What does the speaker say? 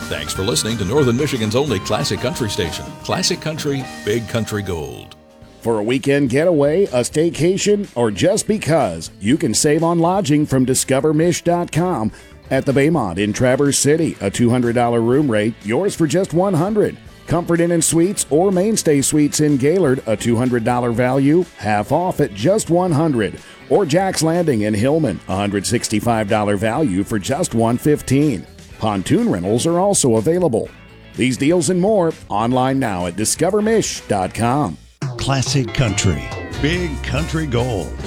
Thanks for listening to Northern Michigan's only classic country station. Classic Country, Big Country Gold. For a weekend getaway, a staycation, or just because, you can save on lodging from DiscoverMish.com. At the Baymont in Traverse City, a $200 room rate, yours for just $100. Comfort Inn and Suites or Mainstay Suites in Gaylord, a $200 value, half off at just $100. Or Jack's Landing in Hillman, a $165 value for just $115. Pontoon rentals are also available. These deals and more online now at DiscoverMish.com. Classic Country, Big Country Gold.